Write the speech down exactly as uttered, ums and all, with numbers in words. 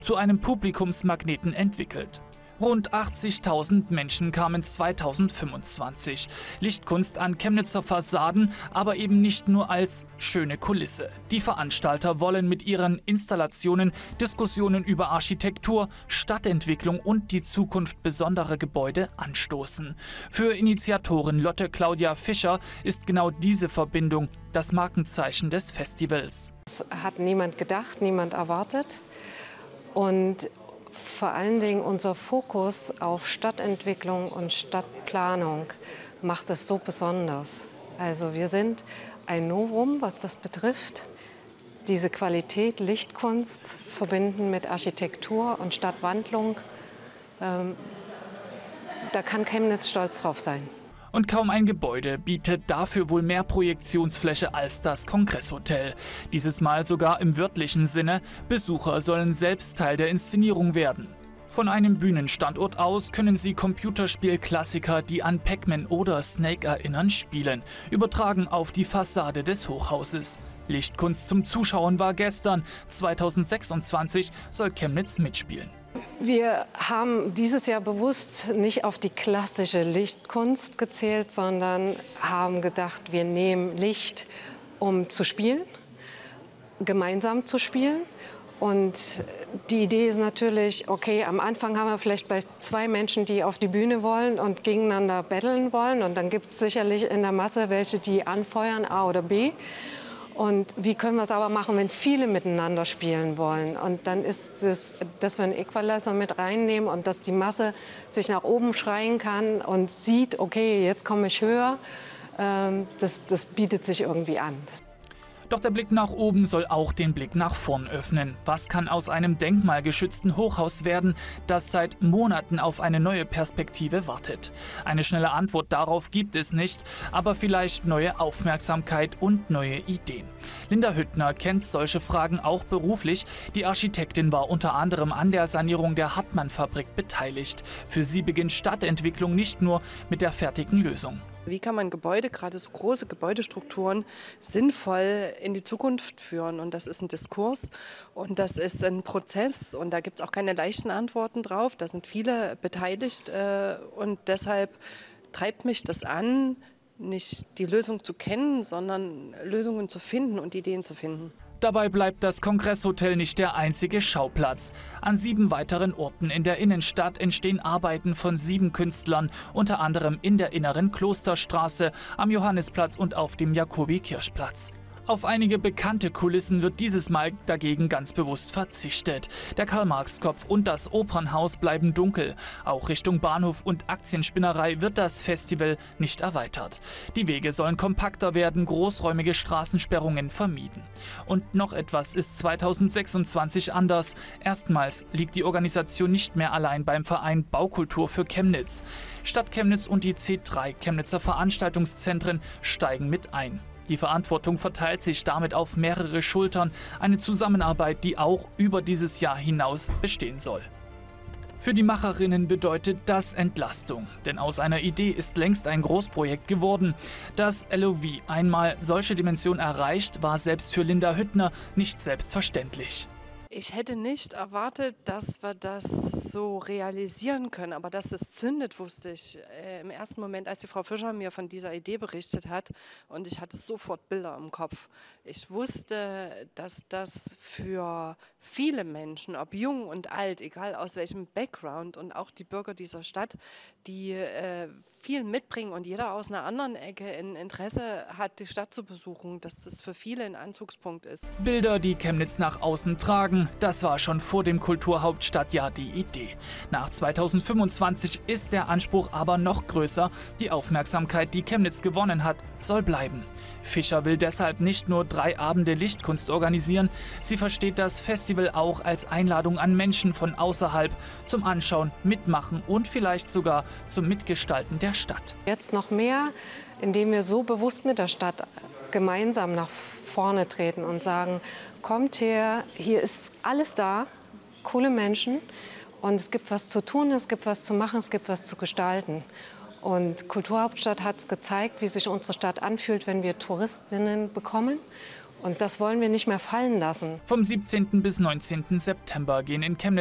zu einem Publikumsmagneten entwickelt. Rund achtzigtausend Menschen kamen zweitausendfünfundzwanzig. Lichtkunst an Chemnitzer Fassaden, aber eben nicht nur als schöne Kulisse. Die Veranstalter wollen mit ihren Installationen Diskussionen über Architektur, Stadtentwicklung und die Zukunft besonderer Gebäude anstoßen. Für Initiatorin Lotte Claudia Fischer ist genau diese Verbindung das Markenzeichen des Festivals. Das hat niemand gedacht, niemand erwartet. Und vor allen Dingen unser Fokus auf Stadtentwicklung und Stadtplanung macht es so besonders. Also wir sind ein Novum, was das betrifft. Diese Qualität Lichtkunst verbinden mit Architektur und Stadtwandlung, ähm, da kann Chemnitz stolz drauf sein. Und kaum ein Gebäude bietet dafür wohl mehr Projektionsfläche als das Kongresshotel. Dieses Mal sogar im wörtlichen Sinne, Besucher sollen selbst Teil der Inszenierung werden. Von einem Bühnenstandort aus können sie Computerspielklassiker, die an Pac-Man oder Snake erinnern, spielen, übertragen auf die Fassade des Hochhauses. Lichtkunst zum Zuschauen war gestern, zweitausendsechsundzwanzig soll Chemnitz mitspielen. Wir haben dieses Jahr bewusst nicht auf die klassische Lichtkunst gezählt, sondern haben gedacht, wir nehmen Licht, um zu spielen, gemeinsam zu spielen. Und die Idee ist natürlich, okay, am Anfang haben wir vielleicht bei zwei Menschen, die auf die Bühne wollen und gegeneinander battlen wollen. Und dann gibt es sicherlich in der Masse welche, die anfeuern, A oder B. Und wie können wir es aber machen, wenn viele miteinander spielen wollen? Und dann ist es, dass wir einen Equalizer mit reinnehmen und dass die Masse sich nach oben schreien kann und sieht, okay, jetzt komme ich höher. Das, das bietet sich irgendwie an. Doch der Blick nach oben soll auch den Blick nach vorn öffnen. Was kann aus einem denkmalgeschützten Hochhaus werden, das seit Monaten auf eine neue Perspektive wartet? Eine schnelle Antwort darauf gibt es nicht, aber vielleicht neue Aufmerksamkeit und neue Ideen. Linda Hüttner kennt solche Fragen auch beruflich. Die Architektin war unter anderem an der Sanierung der Hartmann-Fabrik beteiligt. Für sie beginnt Stadtentwicklung nicht nur mit der fertigen Lösung. Wie kann man Gebäude, gerade so große Gebäudestrukturen, sinnvoll in die Zukunft führen? Und das ist ein Diskurs und das ist ein Prozess und da gibt es auch keine leichten Antworten drauf. Da sind viele beteiligt und deshalb treibt mich das an, nicht die Lösung zu kennen, sondern Lösungen zu finden und Ideen zu finden. Dabei bleibt das Kongresshotel nicht der einzige Schauplatz. An sieben weiteren Orten in der Innenstadt entstehen Arbeiten von sieben Künstlern, unter anderem in der inneren Klosterstraße, am Johannisplatz und auf dem Jakobi-Kirchplatz. Auf einige bekannte Kulissen wird dieses Mal dagegen ganz bewusst verzichtet. Der Karl-Marx-Kopf und das Opernhaus bleiben dunkel. Auch Richtung Bahnhof und Aktienspinnerei wird das Festival nicht erweitert. Die Wege sollen kompakter werden, großräumige Straßensperrungen vermieden. Und noch etwas ist zweitausendsechsundzwanzig anders. Erstmals liegt die Organisation nicht mehr allein beim Verein Baukultur für Chemnitz. Stadt Chemnitz und die C drei Chemnitzer Veranstaltungszentren steigen mit ein. Die Verantwortung verteilt sich damit auf mehrere Schultern, eine Zusammenarbeit, die auch über dieses Jahr hinaus bestehen soll. Für die Macherinnen bedeutet das Entlastung, denn aus einer Idee ist längst ein Großprojekt geworden. Dass L O V einmal solche Dimension erreicht, war selbst für Linda Hüttner nicht selbstverständlich. Ich hätte nicht erwartet, dass wir das so realisieren können, aber dass es zündet, wusste ich äh, im ersten Moment, als die Frau Fischer mir von dieser Idee berichtet hat und ich hatte sofort Bilder im Kopf. Ich wusste, dass das für viele Menschen, ob jung und alt, egal aus welchem Background und auch die Bürger dieser Stadt, die äh, viel mitbringen und jeder aus einer anderen Ecke ein Interesse hat, die Stadt zu besuchen, dass das für viele ein Anzugspunkt ist. Bilder, die Chemnitz nach außen tragen, das war schon vor dem Kulturhauptstadtjahr die Idee. Nach zweitausendfünfundzwanzig ist der Anspruch aber noch größer. Die Aufmerksamkeit, die Chemnitz gewonnen hat, soll bleiben. Fischer will deshalb nicht nur drei Abende Lichtkunst organisieren, sie versteht das Festival auch als Einladung an Menschen von außerhalb zum Anschauen, Mitmachen und vielleicht sogar zum Mitgestalten der Stadt. Jetzt noch mehr, indem wir so bewusst mit der Stadt gemeinsam nach vorne treten und sagen, kommt her, hier ist alles da, coole Menschen und es gibt was zu tun, es gibt was zu machen, es gibt was zu gestalten. Und Kulturhauptstadt hat es gezeigt, wie sich unsere Stadt anfühlt, wenn wir Touristinnen bekommen. Und das wollen wir nicht mehr fallen lassen. Vom siebzehnten bis neunzehnten September gehen in Chemnitz